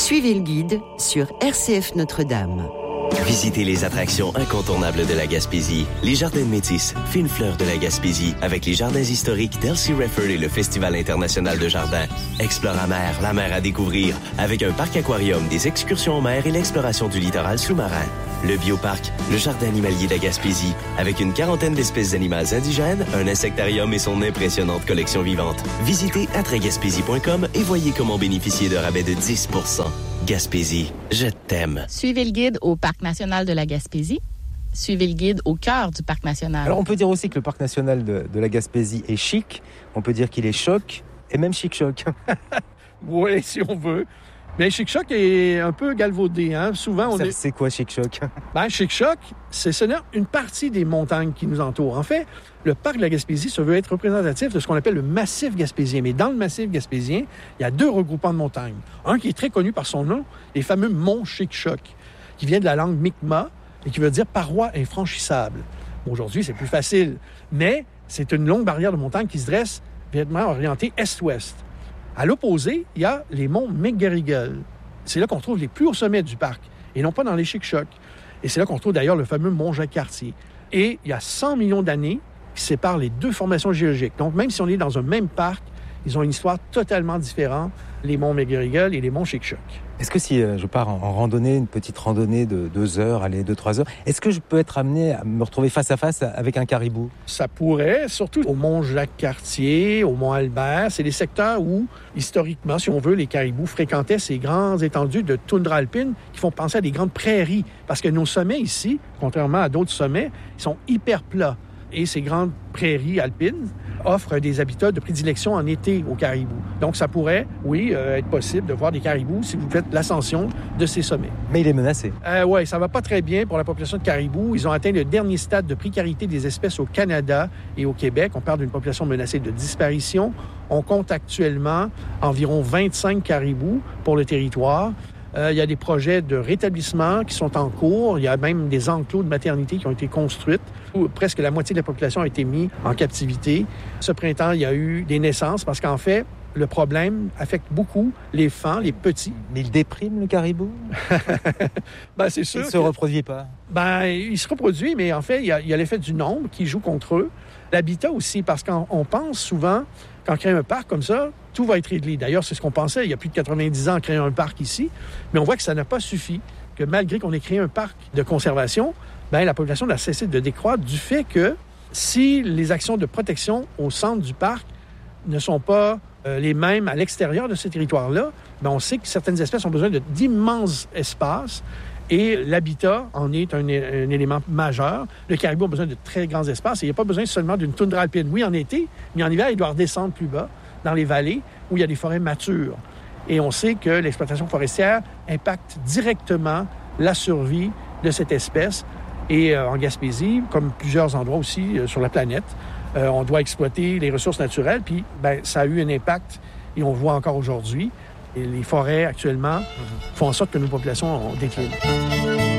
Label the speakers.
Speaker 1: Suivez le guide sur RCF Notre-Dame.
Speaker 2: Visitez les attractions incontournables de la Gaspésie. Les Jardins de Métis, fine fleur de la Gaspésie, avec les jardins historiques d'Elsie Rafford et le Festival international de jardins. Exploramer, la mer à découvrir, avec un parc aquarium, des excursions en mer et l'exploration du littoral sous-marin. Le bioparc, le jardin animalier de la Gaspésie, avec une 40aine d'espèces animales indigènes, un insectarium et son impressionnante collection vivante. Visitez attraitgaspésie.com et voyez comment bénéficier de rabais de 10%. Gaspésie, je t'aime.
Speaker 3: Suivez le guide au Parc national de la Gaspésie. Suivez le guide au cœur du Parc national.
Speaker 4: Alors on peut dire aussi que le Parc national de la Gaspésie est chic, on peut dire qu'il est choc, et même chic-choc.
Speaker 5: Oui, si on veut. Mais Chic-Choc est un peu galvaudé. Hein? Souvent,
Speaker 4: C'est quoi Chic-Choc?
Speaker 5: Chic-Choc, c'est seulement une partie des montagnes qui nous entourent. En fait, le parc de la Gaspésie se veut être représentatif de ce qu'on appelle le massif gaspésien. Mais dans le massif gaspésien, il y a deux regroupements de montagnes. Un qui est très connu par son nom, les fameux monts Chic-Choc, qui vient de la langue Mi'kmaq et qui veut dire paroi infranchissable. Bon, aujourd'hui, c'est plus facile, mais c'est une longue barrière de montagne qui se dresse véritablement orientée est-ouest. À l'opposé, il y a les monts McGarrigle. C'est là qu'on trouve les plus hauts sommets du parc, et non pas dans les Chic-Chocs. Et c'est là qu'on trouve d'ailleurs le fameux mont Jacques-Cartier. Et il y a 100 millions d'années qui séparent les deux formations géologiques. Donc, même si on est dans un même parc, ils ont une histoire totalement différente, les monts McGarrigle et les monts Chic-Choc.
Speaker 4: Est-ce que si je pars en randonnée, une petite randonnée de 2 heures, 2-3 heures, est-ce que je peux être amené à me retrouver face à face avec un caribou?
Speaker 5: Ça pourrait, surtout au mont Jacques-Cartier, au mont Albert. C'est des secteurs où, historiquement, si on veut, les caribous fréquentaient ces grandes étendues de toundra alpine qui font penser à des grandes prairies. Parce que nos sommets ici, contrairement à d'autres sommets, ils sont hyper plats. Et ces grandes prairies alpines offrent des habitats de prédilection en été aux caribous. Donc, ça pourrait, oui, être possible de voir des caribous si vous faites l'ascension de ces sommets.
Speaker 4: Mais il est menacé.
Speaker 5: Oui, ça va pas très bien pour la population de caribous. Ils ont atteint le dernier stade de précarité des espèces au Canada et au Québec. On parle d'une population menacée de disparition. On compte actuellement environ 25 caribous pour le territoire. Il y a des projets de rétablissement qui sont en cours. Il y a même des enclos de maternité qui ont été construites où presque la moitié de la population a été mise en captivité. Ce printemps, il y a eu des naissances parce qu'en fait, le problème affecte beaucoup les fans, les petits.
Speaker 4: Mais il déprime, le caribou?
Speaker 5: C'est sûr.
Speaker 4: Il ne se reproduit pas?
Speaker 5: Il se reproduit, mais en fait, il y a l'effet du nombre qui joue contre eux. L'habitat aussi, parce qu'on pense souvent, quand on crée un parc comme ça, tout va être réglé. D'ailleurs, c'est ce qu'on pensait il y a plus de 90 ans, créer un parc ici. Mais on voit que ça n'a pas suffi, que malgré qu'on ait créé un parc de conservation, la population a cessé de décroître du fait que si les actions de protection au centre du parc ne sont pas les mêmes à l'extérieur de ce territoire-là, on sait que certaines espèces ont besoin d'immenses espaces et l'habitat en est un élément majeur. Le caribou a besoin de très grands espaces et il n'y a pas besoin seulement d'une toundra alpine. Oui, en été, mais en hiver, il doit redescendre plus bas, dans les vallées où il y a des forêts matures. Et on sait que l'exploitation forestière impacte directement la survie de cette espèce. Et en Gaspésie, comme plusieurs endroits aussi sur la planète, on doit exploiter les ressources naturelles, puis ça a eu un impact, et on le voit encore aujourd'hui. Et les forêts, actuellement, font en sorte que nos populations déclinent.